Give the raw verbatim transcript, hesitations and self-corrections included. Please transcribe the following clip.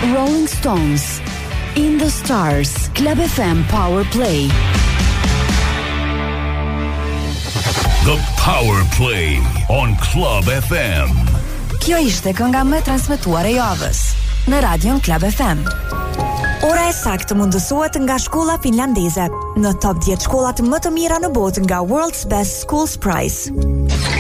Rolling Stones, In the Stars, Club F M Power Play. The Power Play on Club F M. Kjo ishte kënga më transmetuar e javës në Radion Club F M. Ora e saktë mundësohet nga shkolla finlandeze në top dhjetë shkollat më të mira në botë nga World's Best Schools Prize.